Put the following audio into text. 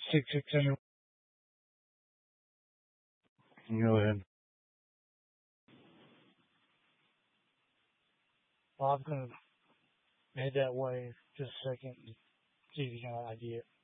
6600. Go ahead. Well, I'm gonna head that way just a second and see if you got an idea.